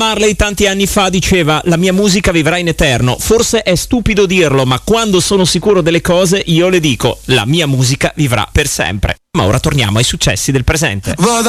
Marley tanti anni fa diceva: la mia musica vivrà in eterno. Forse è stupido dirlo, ma quando sono sicuro delle cose io le dico: la mia musica vivrà per sempre. Ma ora torniamo ai successi del presente.